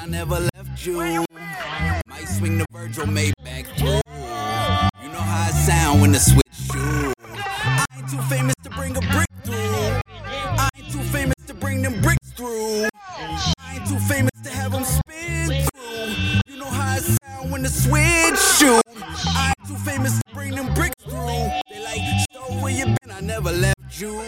never left you. Might swing the Virgil Maybach through. You know how it sound when the switch shoot. I ain't too famous to bring a brick through. I ain't too famous to bring them bricks through. I ain't too famous to have them spin through. You know how it sound when the switch shoot. I ain't too famous to bring them bricks through. They like, so where you been? I never left you.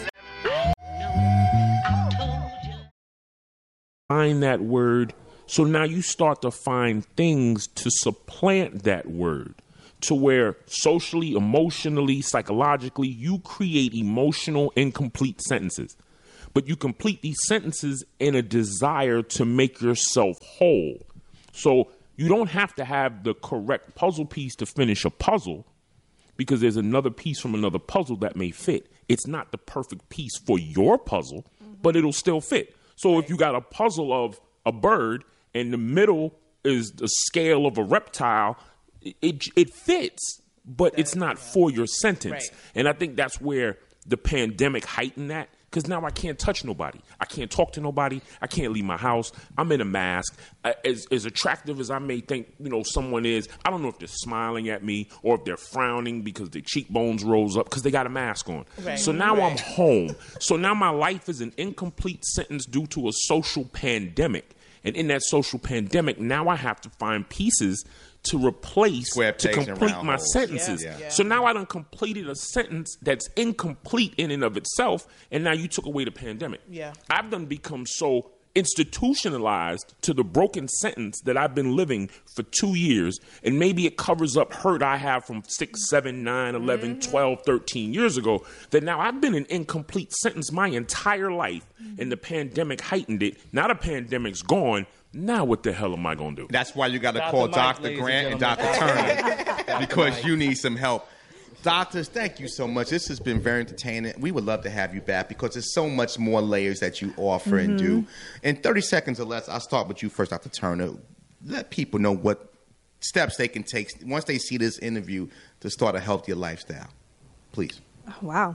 Find that word. So now you start to find things to supplant that word, to where socially, emotionally, psychologically, you create emotional incomplete sentences. But you complete these sentences in a desire to make yourself whole. So you don't have to have the correct puzzle piece to finish a puzzle, because there's another piece from another puzzle that may fit. It's not the perfect piece for your puzzle, but it'll still fit. So if you got a puzzle of a bird and the middle is the scale of a reptile, it fits, but it's not for your sentence. Right. And I think that's where the pandemic heightened that, because now I can't touch nobody. I can't talk to nobody. I can't leave my house. I'm in a mask. As attractive as I may think, someone is, I don't know if they're smiling at me or if they're frowning because their cheekbones rose up because they got a mask on. Right. So now I'm home. So now my life is an incomplete sentence due to a social pandemic. And in that social pandemic, now I have to find pieces to replace, to complete my sentences. Yeah. So now I done completed a sentence that's incomplete in and of itself, and now you took away the pandemic. Yeah. I've done become so institutionalized to the broken sentence that I've been living for 2 years, and maybe it covers up hurt I have from 6, 7, 9, 11, 12, 13 years ago, that now I've been an incomplete sentence my entire life, and the pandemic heightened it. Now the pandemic's gone. Now what the hell am I going to do? That's why you got to call Dr. Grant and Dr. Turner, because you need some help. Doctors, thank you so much. This has been very entertaining. We would love to have you back because there's so much more layers that you offer and do. In 30 seconds or less, I'll start with you first, Dr. Turner. Let people know what steps they can take once they see this interview to start a healthier lifestyle. Please. Wow.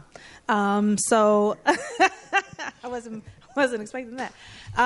So I wasn't expecting that.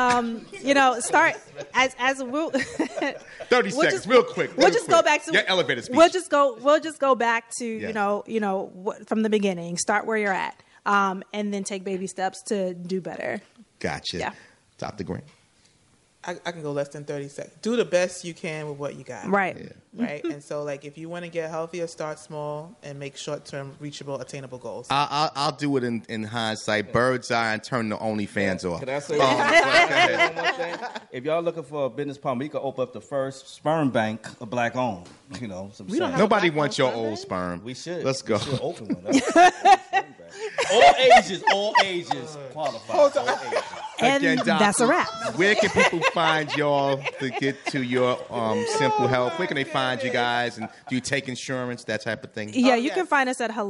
Start as a rule. 30 seconds, real quick. We'll just go back to your elevator speech. We'll just go back to from the beginning. Start where you're at, and then take baby steps to do better. Gotcha. Yeah. Dr. Grant. I can go less than 30 seconds. Do the best you can with what you got. Right. Yeah. Right. And so, if you want to get healthier, start small and make short-term, reachable, attainable goals. I'll do it in hindsight. Bird's eye and turn the OnlyFans off. Can I say one more thing? If y'all looking for a business partner, we could open up the first sperm bank, a black-owned. Nobody wants your old sperm. We should. Let's go. We should open one. All ages qualify. All ages. And again, Doctor, that's a wrap. Where can people find y'all to get to your Simple Health? Where can they find you guys? And do you take insurance, that type of thing? Yeah, you can find us at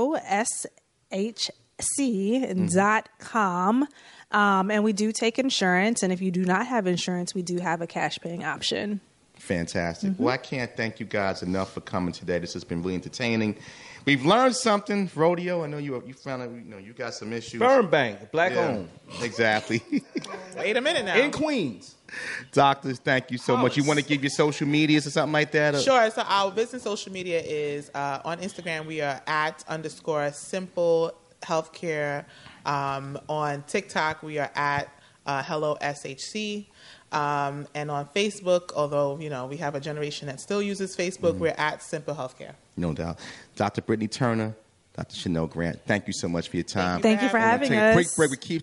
hellosHC.com. And we do take insurance. And if you do not have insurance, we do have a cash paying option. Fantastic. Well, I can't thank you guys enough for coming today. This has been really entertaining. We've learned something, Rodeo. I know you found out, you got some issues. Sperm bank, black owned. Exactly. Wait a minute now. In Queens. Doctors, thank you so much. You want to give your social medias or something like that? Sure. So our business social media is on Instagram. We are @_Simple Healthcare. On TikTok, we are @HelloSHC. And on Facebook, although, we have a generation that still uses Facebook, we're @Simple Healthcare. No doubt. Dr. Brittany Turner, Dr. Chanel Grant, thank you so much for your time. Thank you for having us. Take a quick break. We keep